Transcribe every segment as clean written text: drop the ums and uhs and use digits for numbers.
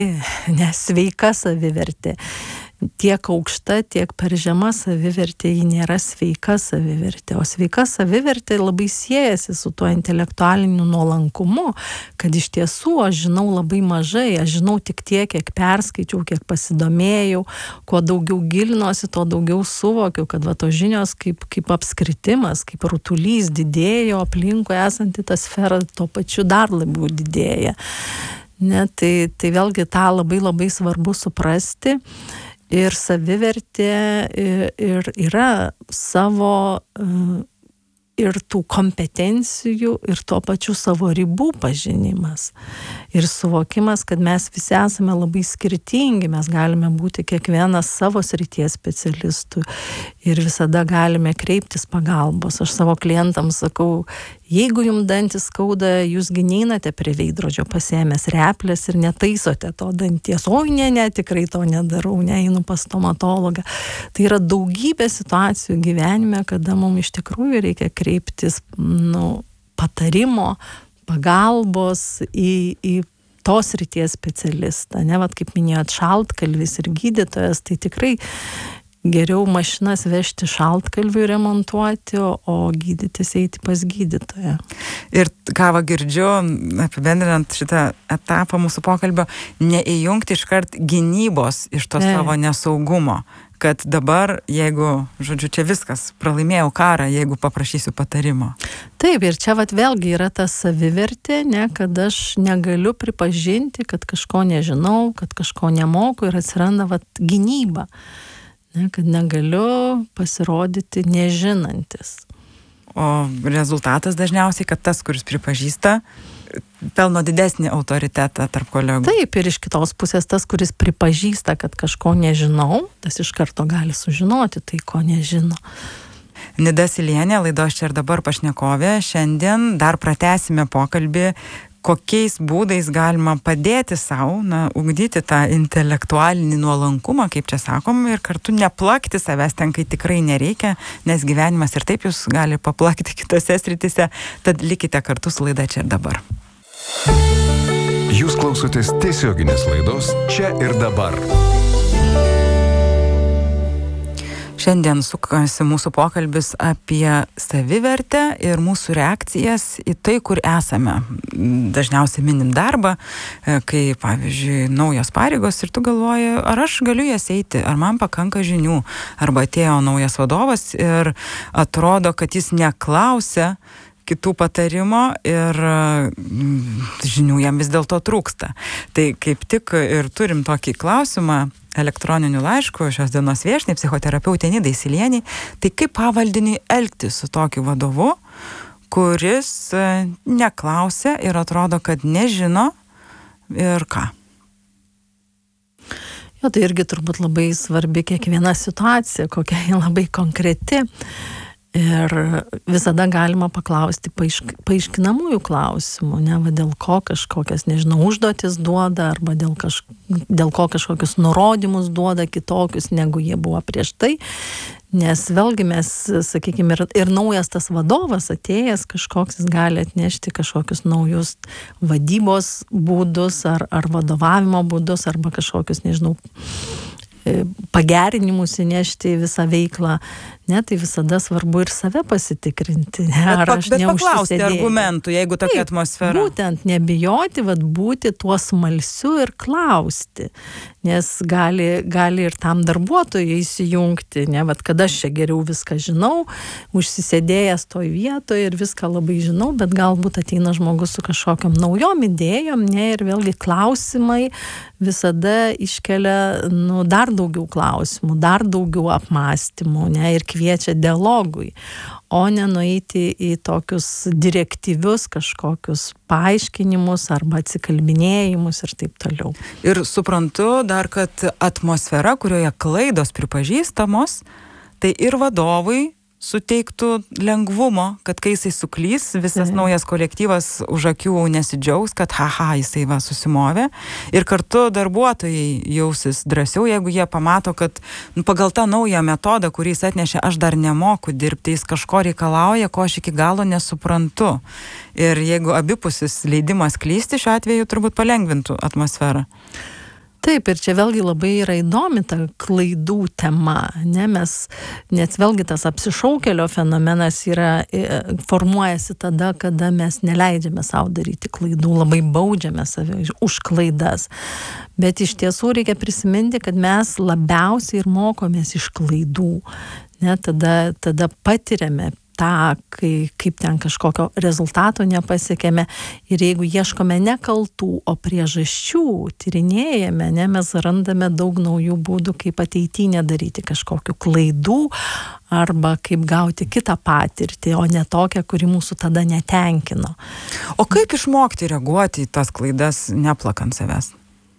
nesveika savivertė. Tiek aukšta, tiek per žema savivertė, ji nėra sveika savivertė. O sveika savivertė labai siejasi su tuo intelektualiniu nuolankumu, kad iš tiesų aš žinau labai mažai, aš žinau tik tiek, kiek perskaičiau, kiek pasidomėjau, kuo daugiau gilinuosi, tuo daugiau suvokiu, kad va tos žinios kaip apskritimas, kaip rutulys didėjo, aplinkui esanti ta sfera tuo pačiu dar labiau didėja. Ne, tai vėlgi tą labai svarbu suprasti. Ir savivertė ir yra savo ir tų kompetencijų, ir tuo pačiu savo ribų pažinimas. Ir suvokimas, kad mes visi esame labai skirtingi, mes galime būti kiekvienas savo srities specialistų ir visada galime kreiptis pagalbos. Aš savo klientams sakau, jeigu jums dantis skauda, jūsgi neinate prie veidrodžio pasiėmęs replės ir netaisote to danties. Oi, ne, tikrai to nedarau, neinu pas stomatologą. Tai yra daugybė situacijų gyvenime, kada mums iš tikrųjų reikia kreiptis patarimo, pagalbos į tos ryties specialistą. Ne, vat kaip minėjot, šaltkalvis ir gydytojas, tai tikrai geriau mašinas vežti šaltkalviui remontuoti, o gydytis eiti pas gydytoją. Ir ką girdžiu, apibendrinant šitą etapą mūsų pokalbio, neįjungti iškart gynybos iš to savo nesaugumo. Kad dabar, jeigu, čia viskas, pralaimėjau karą, jeigu paprašysiu patarimo. Taip, ir čia vėlgi yra ta savivertė, kad aš negaliu pripažinti, kad kažko nežinau, kad kažko nemoku ir atsiranda gynyba. Kad negaliu pasirodyti nežinantis. O rezultatas dažniausiai, kad tas, kuris pripažįsta, pelno didesnį autoritetą tarp kolegų. Taip, ir iš kitos pusės tas, kuris pripažįsta, kad kažko nežinau, tas iš karto gali sužinoti tai, ko nežino. Nida Silienė, laidos Čia ir dabar pašnekovė. Šiandien dar pratęsime pokalbį, kokiais būdais galima padėti savo, ugdyti tą intelektualinį nuolankumą, kaip čia sakom, ir kartu neplakti savęs ten, kai tikrai nereikia, nes gyvenimas ir taip jūs gali paplakti kitose sritise. Tad likite kartu su laida Čia ir dabar. Jūs klausotės tiesioginės laidos Čia ir dabar. Šiandien sukasi mūsų pokalbis apie savivertę ir mūsų reakcijas į tai, kur esame. Dažniausiai minim darbą, kai, pavyzdžiui, naujos pareigos ir tu galvoji, ar aš galiu jas eiti, ar man pakanka žinių, arba atėjo naujas vadovas ir atrodo, kad jis neklausia kitų patarimo ir žinių jam vis dėlto trūksta. Tai kaip tik ir turim tokį klausimą elektroniniu laišku šios dienos viešniai, psichoterapeutė Nidai Silieniai. Tai kaip pavaldiniui elgtis su tokiu vadovu, kuris neklausia ir atrodo, kad nežino ir ką? Jo, tai irgi turbūt labai svarbi kiekviena situacija, kokia ji labai konkreti. Ir visada galima paklausti paaiškinamųjų klausimų, dėl ko kažkokias, užduotis duoda, arba dėl ko kažkokius nurodymus duoda kitokius, negu jie buvo prieš tai. Nes vėlgi mes, sakykime, ir naujas tas vadovas atėjęs kažkoks, jis gali atnešti kažkokius naujus vadybos būdus, ar vadovavimo būdus, arba kažkokius, pagerinimus įnešti į visą veiklą. Tai visada svarbu ir save pasitikrinti. Bet paklausti argumentų, jeigu tokia atmosfera. Būtent nebijoti, būti tuo smalsiu ir klausti. Nes gali ir tam darbuotojui įsijungti, kad aš čia geriau viską žinau, užsisėdėjęs toj vietoje ir viską labai žinau, bet galbūt ateina žmogus su kažkokiam naujom idėjom, ir vėlgi klausimai visada iškelia dar daugiau klausimų, dar daugiau apmąstymų, ir kviečia dialogui, o ne nueiti į tokius direktyvius kažkokius paaiškinimus arba atsikalbinėjimus ir taip toliau. Ir suprantu dar, kad atmosfera, kurioje klaidos pripažįstamos, tai ir vadovui suteiktų lengvumo, kad kai jisai suklys, visas naujas kolektyvas už akių nesidžiaus, kad jisai susimovė. Ir kartu darbuotojai jausis drąsiau, jeigu jie pamato, kad pagal tą naują metodą, kurį jis atnešė, aš dar nemoku dirbti, jis kažko reikalauja, ko aš iki galo nesuprantu. Ir jeigu abipusis leidimas klysti, šiuo atveju turbūt palengvintų atmosferą. Taip, ir čia vėlgi labai yra įdomi ta klaidų tema, ne, nes vėlgi tas apsišaukėlio fenomenas formuojasi tada, kada mes neleidžiame savo daryti klaidų, labai baudžiame save už klaidas. Bet iš tiesų reikia prisiminti, kad mes labiausiai ir mokomės iš klaidų, ne, tada patiriame tą, kaip ten kažkokio rezultato nepasiekėme. Ir jeigu ieškome ne kaltų, o priežasčių, tyrinėjame, ne, mes randame daug naujų būdų, kaip ateityje nedaryti kažkokių klaidų arba kaip gauti kitą patirtį, o ne tokią, kuri mūsų tada netenkino. O kaip išmokti reaguoti į tas klaidas, neplakant savęs?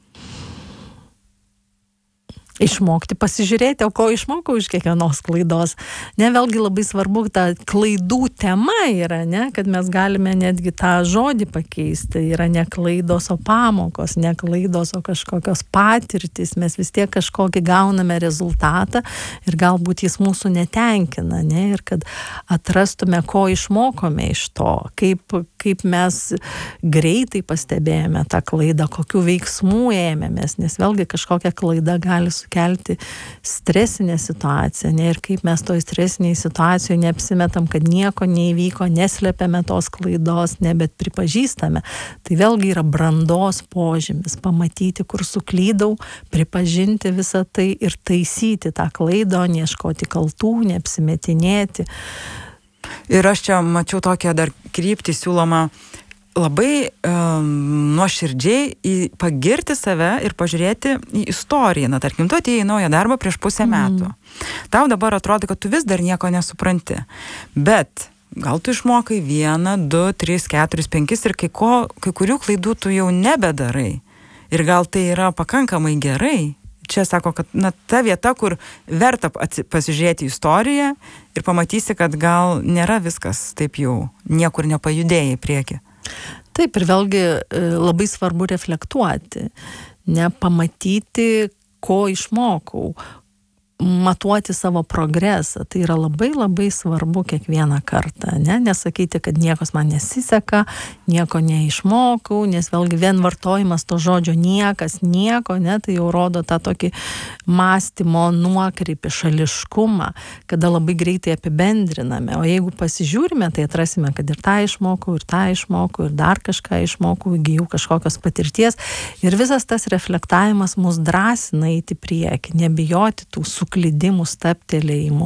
Išmokti, pasižiūrėti, o ko išmokau iš kiekvienos klaidos. Ne, vėlgi labai svarbu, ta klaidų tema yra, ne, kad mes galime netgi tą žodį pakeisti. Yra ne klaidos, o pamokos, ne klaidos, o kažkokios patirtis. Mes vis tiek kažkokį gauname rezultatą ir galbūt jis mūsų netenkina, ne, ir kad atrastume, ko išmokome iš to, kaip mes greitai pastebėjome tą klaidą, kokių veiksmų ėmėmės, nes vėlgi kažkokia klaida gali sukelti stresinę situaciją, ne, ir kaip mes toj stresiniai situacijoje neapsimetam, kad nieko neįvyko, neslepiame tos klaidos, ne, bet pripažįstame. Tai vėlgi yra brandos požymis, pamatyti, kur suklydau, pripažinti visą tai ir taisyti tą klaidą, neieškoti kaltų, neapsimetinėti. Ir aš čia mačiau tokią dar kryptį siūloma labai nuoširdžiai pagirti save ir pažiūrėti į istoriją. Na, tarkim, tu atėjai į naują darbą prieš pusę metų. Tau dabar atrodo, kad tu vis dar nieko nesupranti. Bet gal tu išmokai 1, 2, 3, 4, 5 ir kai kurių klaidų tu jau nebedarai. Ir gal tai yra pakankamai gerai. Čia sako, kad ta vieta, kur verta pasižiūrėti istoriją ir pamatysi, kad gal nėra viskas taip jau niekur nepajudėjai į priekį. Taip, ir vėlgi labai svarbu reflektuoti, nepamatyti, ko išmokau, matuoti savo progresą. Tai yra labai labai svarbu kiekvieną kartą, ne? Nesakyti, kad niekas man nesiseka, nieko neišmokau, nes vėlgi vien vartojimas to žodžio niekas, nieko, ne? Tai jau rodo tą tokį mąstymo nuokrypį, šališkumą, kada labai greitai apibendriname. O jeigu pasižiūrime, tai atrasime, kad ir tą išmokau, ir dar kažką išmokau, įgijau kažkokios patirties. Ir visas tas reflektavimas mus drąsina eiti prieki, nebijoti tų suklydimų, stabtelėjimų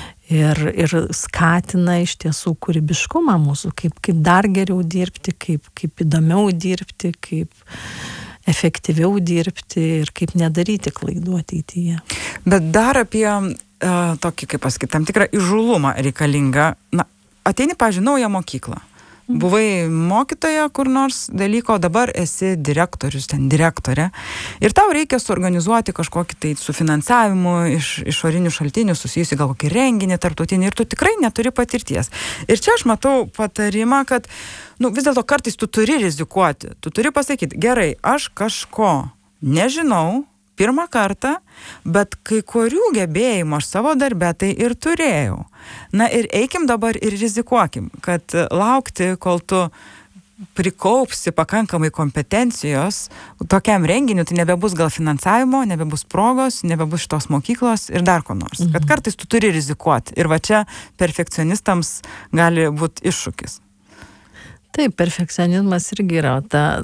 ir skatina iš tiesų kūrybiškumą mūsų, kaip dar geriau dirbti, kaip įdomiau dirbti, kaip efektyviau dirbti ir kaip nedaryti klaidų ateityje. Bet dar apie tokį, kaip pasakyti, tam tikrą įžūlumą reikalingą. Na, ateini, pavyzdžiui, naują mokyklą. Buvai mokytoja kur nors dalyko, dabar esi direktorius, direktorė. Ir tau reikia suorganizuoti kažkokį tai su finansavimu iš išorinių šaltinių susijusi gal kokį renginį tarptautinį ir tu tikrai neturi patirties. Ir čia aš matau patarimą, kad vis dėlto kartais tu turi rizikuoti. Tu turi pasakyti, gerai, aš kažko nežinau pirmą kartą, bet kai kurių gebėjimų aš savo darbe tai ir turėjau. Na ir eikim dabar ir rizikuokim, kad laukti, kol tu prikaupsi pakankamai kompetencijos tokiam renginiu, tai nebebus gal finansavimo, nebebus progos, nebebus šitos mokyklos ir dar ko nors. Kad kartais tu turi rizikuoti. Ir va čia perfekcionistams gali būti iššūkis. Taip, perfekcionizmas irgi yra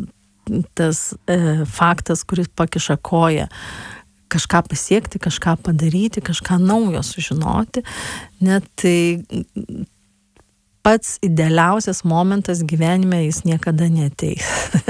tas faktas, kuris pakiša koją. Kažką pasiekti, kažką padaryti, kažką naujo sužinoti. Net tai pats idealiausias momentas gyvenime jis niekada neateis.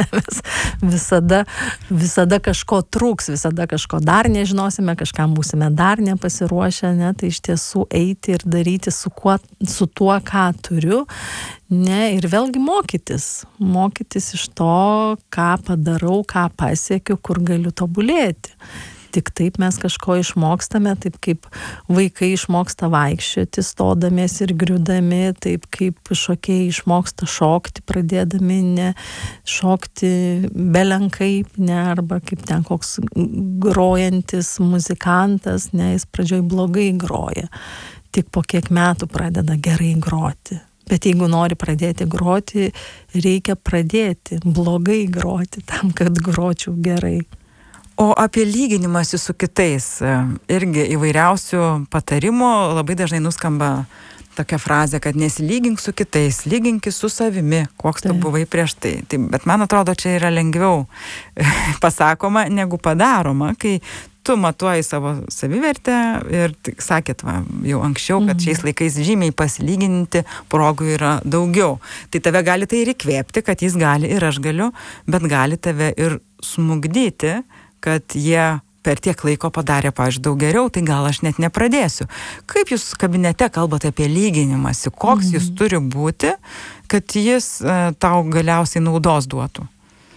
visada kažko trūks, visada kažko dar nežinosime, kažkam būsime dar nepasiruošę, ne? Tai iš tiesų eiti ir daryti su tuo, ką turiu, ne? Ir vėlgi mokytis iš to, ką padarau, ką pasiekiu, kur galiu tobulėti. Tik taip mes kažko išmokstame, taip kaip vaikai išmoksta vaikščioti, stodamiesi ir griūdami, taip kaip šokėjai išmoksta šokti, pradėdami ne šokti belenkaip, ne, arba kaip ten koks grojantis muzikantas, ne, jis pradžioj blogai groja, tik po kiek metų pradeda gerai groti. Bet jeigu nori pradėti groti, reikia pradėti blogai groti tam, kad gročiau gerai. O apie lyginimąsi su kitais, irgi įvairiausių patarimų labai dažnai nuskamba tokia frazė, kad nesilygink su kitais, lyginkis su savimi, koks tu buvai prieš tai. Bet man atrodo, čia yra lengviau pasakoma negu padaroma, kai tu matuoji savo savivertę ir sakėt jau anksčiau, kad šiais laikais žymiai pasilyginti progų yra daugiau. Tai tave gali tai ir įkvėpti, kad jis gali ir aš galiu, bet gali tave ir smugdyti, kad jie per tiek laiko padarė, pavyzdžiui, daug geriau, tai gal aš net nepradėsiu. Kaip jūs kabinete kalbate apie lyginimąsi? Koks jis turi būti, kad jis tau galiausiai naudos duotų?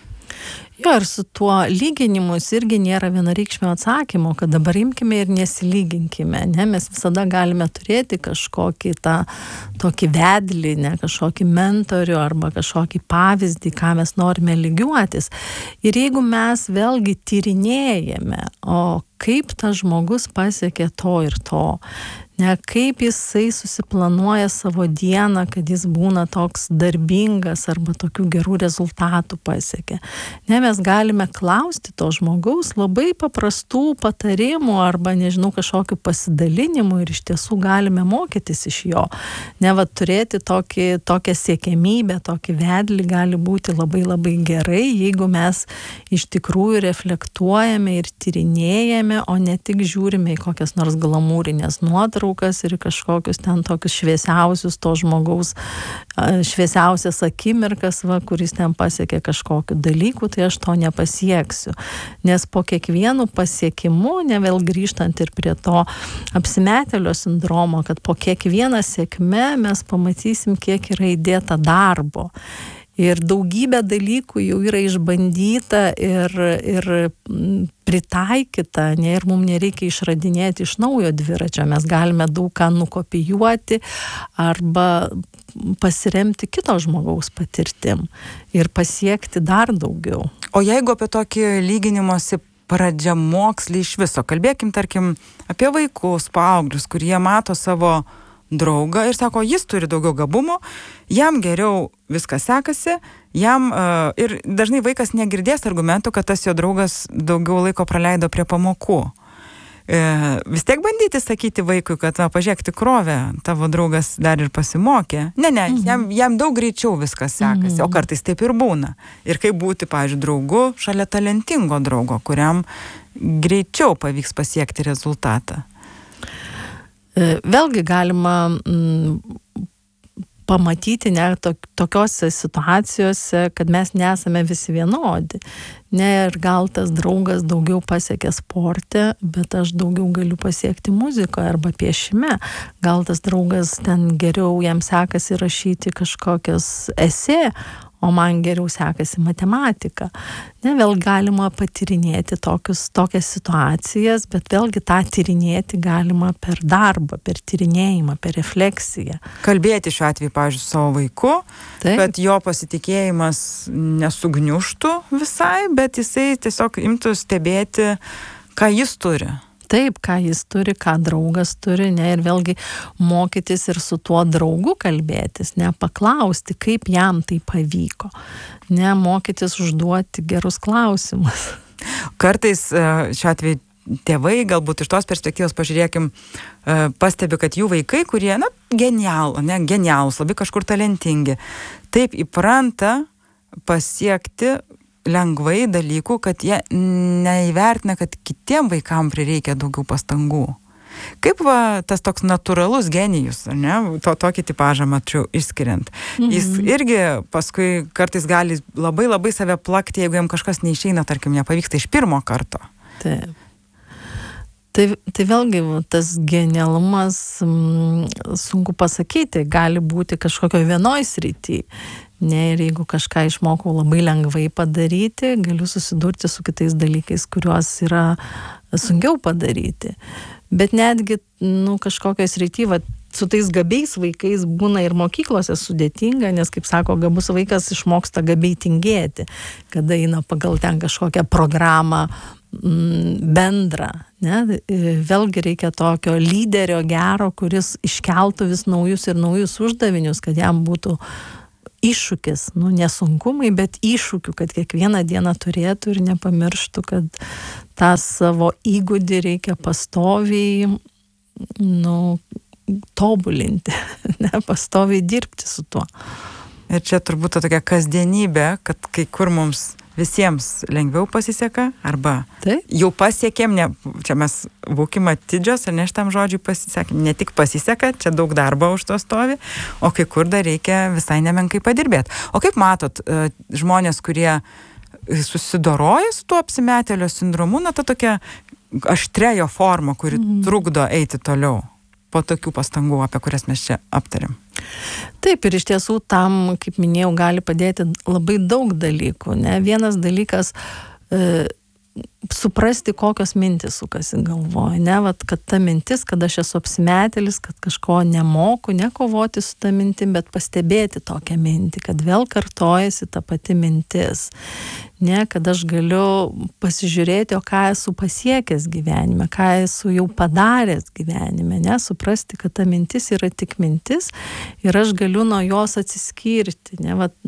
Jo, ir su tuo lyginimus irgi nėra vienareikšmio atsakymo, kad dabar imkime ir nesilyginkime, ne? Mes visada galime turėti kažkokį tokį vedlį, ne? Kažkokį mentorių arba kažkokį pavyzdį, ką mes norime lygiuotis. Ir jeigu mes vėlgi tyrinėjame, o kaip tas žmogus pasiekė to ir to, ne, kaip jisai susiplanuoja savo dieną, kad jis būna toks darbingas arba tokių gerų rezultatų pasiekia. Ne, mes galime klausti to žmogaus labai paprastų patarimų arba, nežinau, kažkokių pasidalinimų ir iš tiesų galime mokytis iš jo. Ne, va, turėti tokią siekiamybę, tokį vedlį gali būti labai labai gerai, jeigu mes iš tikrųjų reflektuojame ir tyrinėjame, o ne tik žiūrime į kokias nors glamūrinės nuotraukas ir kažkokius ten tokius šviesiausius to žmogaus, šviesiausias akimirkas, kuris ten pasiekė kažkokiu dalyku, tai aš to nepasieksiu. Nes po kiekvienu pasiekimu, ne vėl grįžtant ir prie to apsimetėlio sindromo, kad po kiekvieną sėkmę mes pamatysim, kiek yra įdėta darbo. Ir daugybė dalykų jau yra išbandyta ir pritaikyta, ne, ir mums nereikia išradinėti iš naujo dviračio. Mes galime daug ką nukopijuoti arba pasiremti kito žmogaus patirtim ir pasiekti dar daugiau. O jeigu apie tokį lyginimosi pradžiamokslį iš viso, kalbėkim, tarkim, apie vaikus, paauglius, kurie mato savo draugą ir sako, jis turi daugiau gabumo, jam geriau viskas sekasi, jam ir dažnai vaikas negirdės argumentų, kad tas jo draugas daugiau laiko praleido prie pamokų. Vis tiek bandyti sakyti vaikui, kad pažiūrėk tikrovę, tavo draugas dar ir pasimokė. Ne, jam daug greičiau viskas sekasi, o kartais taip ir būna. Ir kaip būti, pavyzdžiui, draugu šalia talentingo draugo, kuriam greičiau pavyks pasiekti rezultatą. Vėlgi galima pamatyti tokiose situacijose, kad mes nesame visi vienodi. Ne, ir gal tas draugas daugiau pasiekė sporte, bet aš daugiau galiu pasiekti muzikoje arba piešime. Gal tas draugas ten geriau jam sekasi rašyti kažkokias esė, o man geriau sekasi matematika. Ne, vėl galima patyrinėti tokias situacijas, bet vėlgi tą tyrinėti galima per darbą, per tyrinėjimą, per refleksiją. Kalbėti šiuo atveju, pavyzdžiui, su savo vaiku, kad jo pasitikėjimas nesugniuštų visai, bet jisai tiesiog imtų stebėti, ką jis turi. Taip, ką jis turi, ką draugas turi, ne, ir vėlgi mokytis ir su tuo draugu kalbėtis, ne, paklausti, kaip jam tai pavyko, ne, mokytis užduoti gerus klausimus. Kartais šiuo atveju tėvai, galbūt iš tos perspektyvos pažiūrėkim, pastebi, kad jų vaikai, kurie, genialūs, labai kažkur talentingi, taip įpranta pasiekti lengvai dalykų, kad jie neįvertina, kad kitiem vaikam prireikia daugiau pastangų. Kaip tas toks natūralus genijus, ne? Tokį tipažą mačiau išskiriant. Jis irgi paskui kartais gali labai labai save plakti, jeigu jam kažkas neišeina, tarkim, nepavyksta iš pirmo karto. Taip. Tai vėlgi tas genialumas, sunku pasakyti, gali būti kažkokio vienoj srity. Ne, ir jeigu kažką išmokau labai lengvai padaryti, galiu susidurti su kitais dalykais, kuriuos yra sunkiau padaryti. Bet netgi, kažkokios srity, su tais gabiais vaikais būna ir mokyklose sudėtinga, nes, kaip sako, gabus vaikas išmoksta gabiai tingėti, kada eina pagal ten kažkokią programą bendrą. Ne? Vėlgi reikia tokio lyderio gero, kuris iškeltų vis naujus ir naujus uždavinius, kad jam būtų iššūkis, nesunkumai, bet iššūkių, kad kiekvieną dieną turėtų ir nepamirštų, kad tą savo įgūdį reikia pastoviai, tobulinti, pastoviai dirbti su tuo. Ir čia turbūt tokia kasdienybė, kad kai kur mums visiems lengviau pasiseka, arba jau pasiekėm, čia mes būkime atidžios, ar ne šitam žodžiui pasisekėm, ne tik pasiseka, čia daug darbo už to stovi, o kai kur dar reikia visai nemenkai padirbėti. O kaip matot, žmonės, kurie susidoroja su tuo apsimetėlio sindromu, ta tokia aštrėjo forma, kuri trukdo eiti toliau po tokių pastangų, apie kurias mes čia aptarėm? Taip, ir iš tiesų tam, kaip minėjau, gali padėti labai daug dalykų. Vienas dalykas suprasti, kokios mintys sukasi galvoje. Kad ta mintis, kad aš esu apsimetėlis, kad kažko nemoku, nekovoti su ta mintim, bet pastebėti tokią mintį, kad vėl kartojasi ta pati mintis. Kad aš galiu pasižiūrėti, o ką esu pasiekęs gyvenime, ką esu jau padaręs gyvenime, suprasti, kad ta mintis yra tik mintis ir aš galiu nuo jos atsiskirti,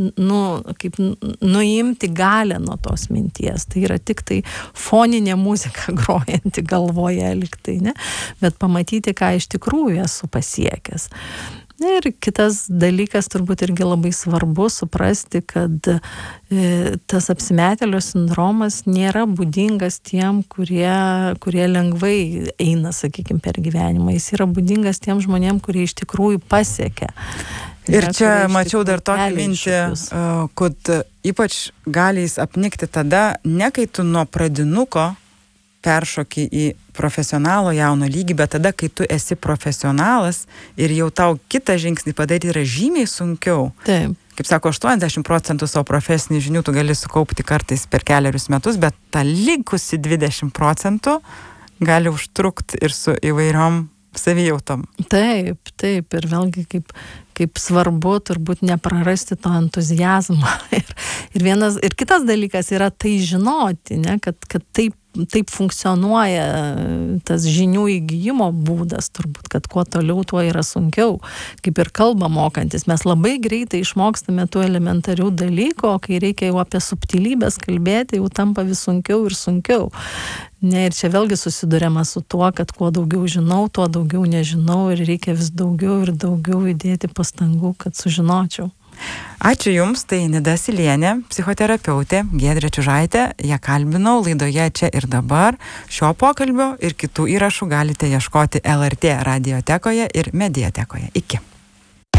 kaip nuimti galią nuo tos minties. Tai yra tik tai foninė muzika grojanti galvoje liktai, bet pamatyti, ką iš tikrųjų esu pasiekęs. Ir kitas dalykas turbūt irgi labai svarbu suprasti, kad tas apsimetėlio sindromas nėra būdingas tiem, kurie lengvai eina, sakykime, per gyvenimą. Jis yra būdingas tiem žmonėm, kurie iš tikrųjų pasiekia. Ir čia mačiau dar tokią mintį, kad ypač gali jis apnikti tada, ne kai tu nuo pradinuko peršoki į profesionalo jauno lygį, bet tada, kai tu esi profesionalas ir jau tau kitą žingsnį padaryti yra žymiai sunkiau. Taip. Kaip sako, 80% savo profesinių žinių tu gali sukaupti kartais per keliarius metus, bet ta likusi 20% gali užtrukti ir su įvairiom savijautom. Taip. Ir vėlgi kaip svarbu turbūt neprarasti to entuziazmo. Ir kitas dalykas yra tai žinoti, kad taip funkcionuoja tas žinių įgyjimo būdas, turbūt, kad kuo toliau, tuo yra sunkiau. Kaip ir kalbą mokantis, mes labai greitai išmokstame tų elementarių dalykų, o kai reikia jau apie subtilybės kalbėti, jau tampa vis sunkiau ir sunkiau. Ir čia vėlgi susiduriama su tuo, kad kuo daugiau žinau, tuo daugiau nežinau ir reikia vis daugiau ir daugiau įdėti pastangų, kad sužinočiau. Ačiū Jums, tai Nida Silienė, psichoterapeutė, Giedrė Čiužaitė, ją kalbinau laidoje Čia ir dabar. Šio pokalbio ir kitų įrašų galite ieškoti LRT radiotekoje ir mediatekoje. Iki.